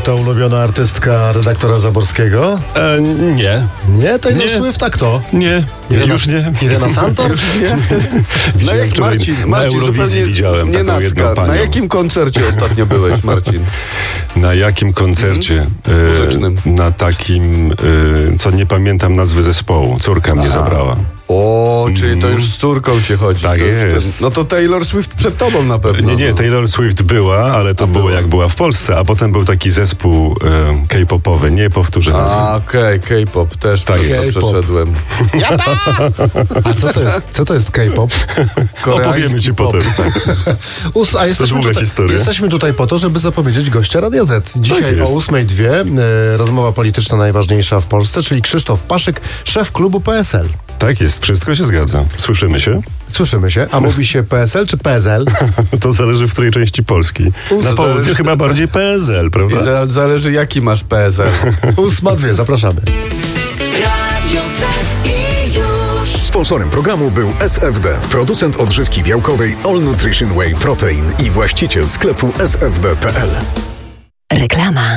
to ulubiona artystka redaktora Zaborskiego? Nie. Nie? Taylor Nie. Swift, a kto? Nie. Już nie. Irena Santor? Widziałem wczoraj na Eurowizji zupełnie widziałem taką jedną nienacka. panią. Na jakim koncercie ostatnio byłeś, Marcin? Na jakim koncercie? Muzycznym. Na takim, co nie pamiętam nazwy zespołu. Córka mnie zabrała. O, czyli to już z córką się chodzi. Tak to już jest. no to Taylor Swift przed tobą na pewno. Nie, no. Taylor Swift była, ale to było jak była w Polsce, a potem był taki zespół K-popowy, nie powtórzę nazwy. A, okej, K-pop też Tak przez to jest. przeszedłem. A co to jest K-pop? Opowiemy ci pop. potem. A jesteśmy długa tutaj, historia. jesteśmy tutaj po to, żeby zapowiedzieć gościa Radia Z. Dzisiaj jest. o 8:02 rozmowa polityczna najważniejsza w Polsce, czyli Krzysztof Paszyk, szef klubu PSL. Tak jest, wszystko się zgadza. Słyszymy się? Słyszymy się. A mówi się PSL czy PSL? To zależy w której części Polski. Na południu zależy. chyba bardziej PSL, I prawda? zależy jaki masz PSL. 8:02, zapraszamy. Radio Z i już. Sponsorem programu był SFD, producent odżywki białkowej All Nutrition Whey Protein i właściciel sklepu sfd.pl. Reklama.